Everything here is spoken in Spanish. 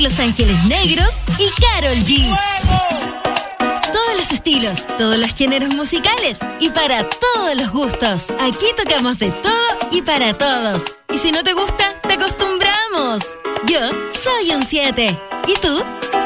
Los Ángeles Negros y Karol G. Todos los estilos, todos los géneros musicales y para todos los gustos. Aquí tocamos de todo y para todos. Y si no te gusta, te acostumbramos. Yo soy un 7. ¿Y tú?